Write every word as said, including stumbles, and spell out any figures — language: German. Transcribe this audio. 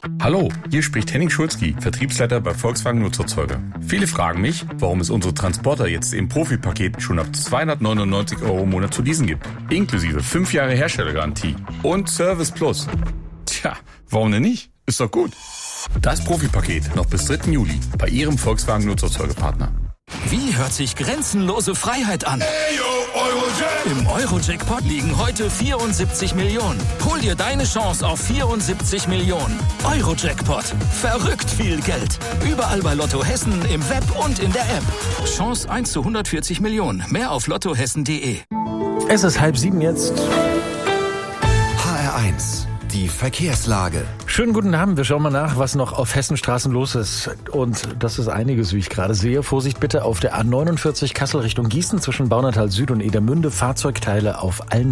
Hallo, hier spricht Henning Schulzki, Vertriebsleiter bei Volkswagen Nutzerzeuger. Viele fragen mich, warum es unsere Transporter jetzt im Profi-Paket schon ab zweihundertneunundneunzig Euro im Monat zu leasen gibt. Inklusive fünf Jahre Herstellergarantie und Service Plus. Tja, warum denn nicht? Ist doch gut. Das Profi-Paket noch bis dritten Juli bei Ihrem Volkswagen Nutzerzeugerpartner. Wie hört sich grenzenlose Freiheit an? Im Euro-Jackpot liegen heute vierundsiebzig Millionen. Hol dir deine Chance auf vierundsiebzig Millionen. Euro-Jackpot. Verrückt viel Geld. Überall bei Lotto Hessen, im Web und in der App. Chance eins zu hundertvierzig Millionen. Mehr auf lottohessen punkt de. Es ist halb sieben jetzt. H R eins. Die Verkehrslage. Schönen guten Abend. Wir schauen mal nach, was noch auf Hessenstraßen los ist. Und das ist einiges, wie ich gerade sehe. Vorsicht bitte auf der A neunundvierzig Kassel Richtung Gießen zwischen Baunatal Süd und Edermünde. Fahrzeugteile auf allen